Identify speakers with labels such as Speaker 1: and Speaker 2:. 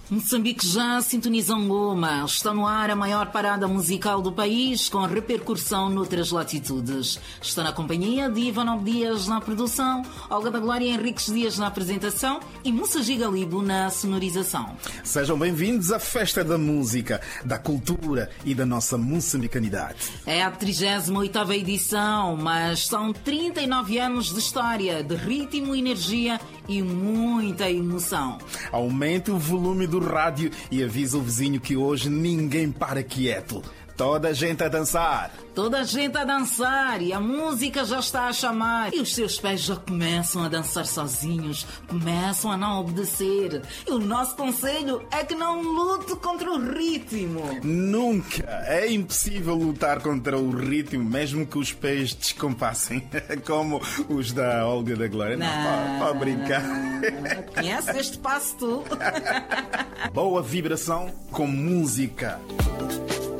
Speaker 1: Moçambique já sintoniza Ngoma. Está no ar a maior parada musical do país, com repercussão noutras latitudes. Está na companhia de Ivan Dias na produção, Olga da Glória Henriques Dias na apresentação e Moussa Gigalibo na sonorização.
Speaker 2: Sejam bem-vindos à Festa da Música, da Cultura e da nossa moçambicanidade.
Speaker 1: É a 38ª edição, mas são 39 anos de história, de ritmo, energia e muita emoção.
Speaker 2: Aumente o volume do rádio e avisa o vizinho que hoje ninguém para quieto. Toda a gente a dançar.
Speaker 1: Toda a gente a dançar e a música já está a chamar. E os seus pés já começam a dançar sozinhos, começam a não obedecer. E o nosso conselho é que não lute contra o ritmo.
Speaker 2: Nunca! É impossível lutar contra o ritmo, mesmo que os pés descompassem. Como os da Olga da Glória. Não, pode brincar.
Speaker 1: Conhece este passo tu?
Speaker 2: Boa vibração com música.